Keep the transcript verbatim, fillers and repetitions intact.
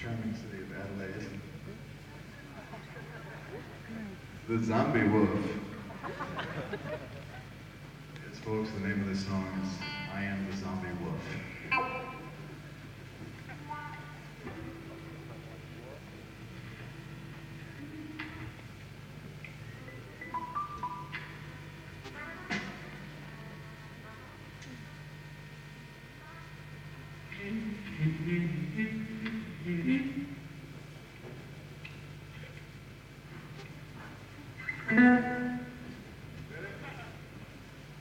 charming city of Adelaide. The Zombie Wolf. Yes, folks, the name of this song.